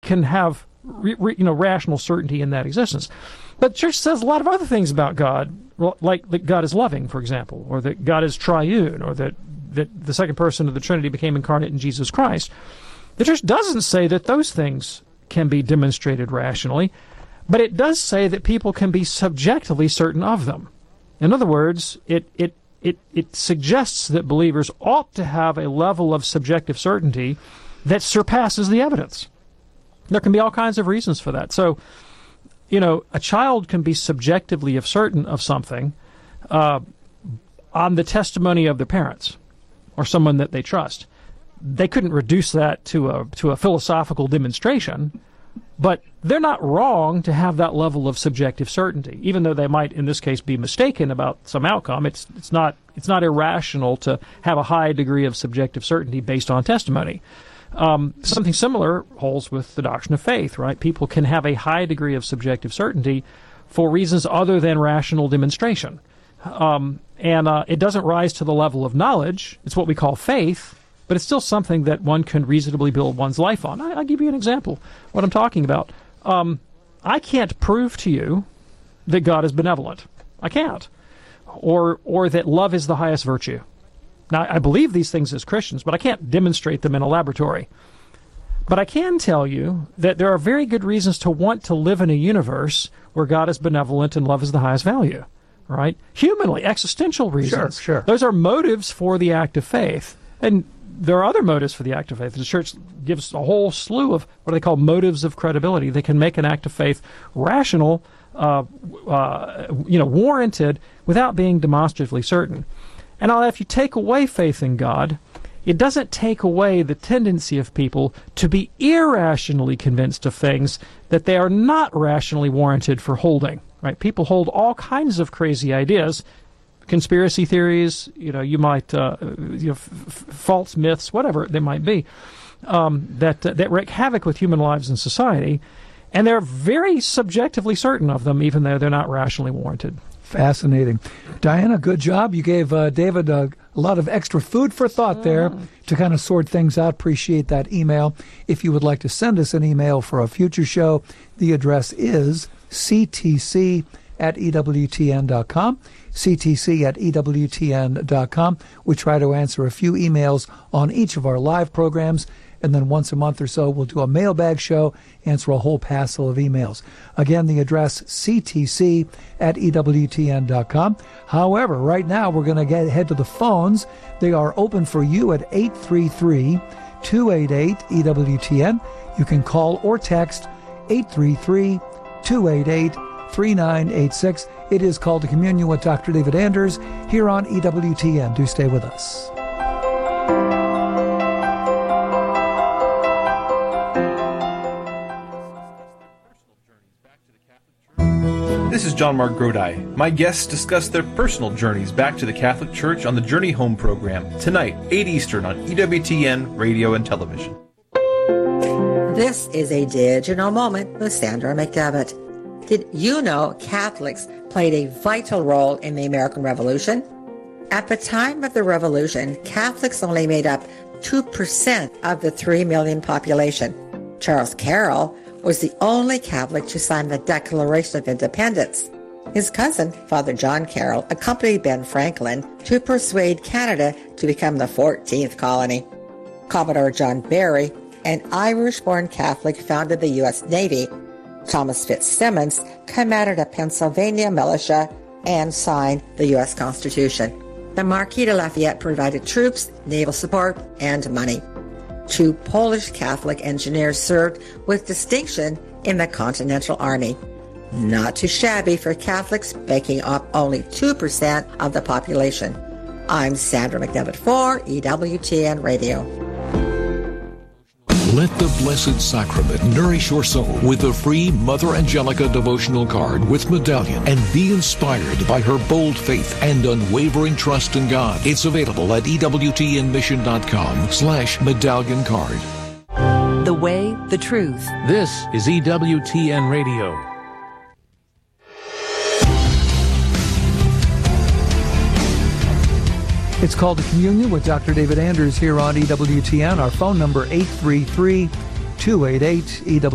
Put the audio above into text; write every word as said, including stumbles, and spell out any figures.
can have re, re, you know rational certainty in that existence. But the church says a lot of other things about God, like that God is loving, for example, or that God is triune, or that, that the second person of the Trinity became incarnate in Jesus Christ. The church doesn't say that those things can be demonstrated rationally, but it does say that people can be subjectively certain of them. In other words, it, it, it, it suggests that believers ought to have a level of subjective certainty that surpasses the evidence. There can be all kinds of reasons for that. So, you know, a child can be subjectively certain of something uh, on the testimony of their parents or someone that they trust. They couldn't reduce that to a to a philosophical demonstration, but they're not wrong to have that level of subjective certainty, even though they might, in this case, be mistaken about some outcome. It's it's not it's not irrational to have a high degree of subjective certainty based on testimony. Um, something similar holds with the doctrine of faith, right? People can have a high degree of subjective certainty for reasons other than rational demonstration. Um, and uh, it doesn't rise to the level of knowledge. It's what we call faith, but it's still something that one can reasonably build one's life on. I, I'll give you an example, what I'm talking about. Um, I can't prove to you that God is benevolent. I can't. Or, or that love is the highest virtue. Now, I believe these things as Christians, but I can't demonstrate them in a laboratory. But I can tell you that there are very good reasons to want to live in a universe where God is benevolent and love is the highest value, right? Humanly, existential reasons. Sure, sure. Those are motives for the act of faith. And there are other motives for the act of faith. The church gives a whole slew of what they call motives of credibility. They can make an act of faith rational, uh, uh, you know, warranted, without being demonstratively certain. And if you take away faith in God, it doesn't take away the tendency of people to be irrationally convinced of things that they are not rationally warranted for holding. Right? People hold all kinds of crazy ideas, conspiracy theories. You know, you might uh, you know, f- f- false myths, whatever they might be, um, that uh, that wreak havoc with human lives and society, and they're very subjectively certain of them, even though they're not rationally warranted. Fascinating. Diana, good job. You gave uh, David uh, a lot of extra food for thought there mm. to kind of sort things out. Appreciate that email. If you would like to send us an email for a future show, the address is c t c at e w t n dot com, c t c at e w t n dot com. We try to answer a few emails on each of our live programs, and then once a month or so we'll do a mailbag show, answer a whole passel of emails. Again, the address c t c at e w t n dot com. However, right now we're going to get head to the phones. They are open for you at eight three three, two eight eight, E W T N. You can call or text eight three three, two eight eight, three nine eight six. It is called to Communion with Doctor David Anders here on E W T N. Do stay with us. This is John Mark Grodi. My guests discuss their personal journeys back to the Catholic Church on the Journey Home program, tonight, eight Eastern on E W T N Radio and Television. This is a digital moment with Sandra McDevitt. Did you know Catholics played a vital role in the American Revolution? At the time of the Revolution, Catholics only made up two percent of the three million population. Charles Carroll was the only Catholic to sign the Declaration of Independence. His cousin, Father John Carroll, accompanied Ben Franklin to persuade Canada to become the fourteenth colony. Commodore John Barry, an Irish-born Catholic, founded the U S Navy. Thomas Fitzsimmons commanded a Pennsylvania militia and signed the U S Constitution. The Marquis de Lafayette provided troops, naval support, and money. Two Polish Catholic engineers served with distinction in the Continental Army. Not too shabby for Catholics, making up only two percent of the population. I'm Sandra McDevitt for E W T N Radio. Let the Blessed Sacrament nourish your soul with the free Mother Angelica devotional card with medallion, and be inspired by her bold faith and unwavering trust in God. It's available at ewtnmission.com slash medallion card. The way, the truth. This is E W T N Radio. It's called to Communion with Doctor David Anders here on E W T N. Our phone number eight three three, two eight eight, E W T N.